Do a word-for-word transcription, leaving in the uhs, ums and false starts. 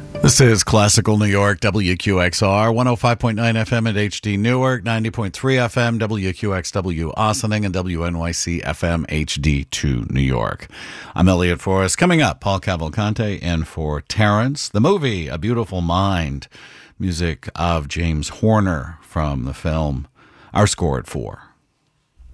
This is Classical New York, W Q X R, one oh five point nine F M at H D Newark, ninety point three F M, W Q X W Ossining, and W N Y C F M H D two New York. I'm Elliot Forrest. Coming up, Paul Cavalcante in for Terrence. The movie, A Beautiful Mind, music of James Horner from the film. Our score at four.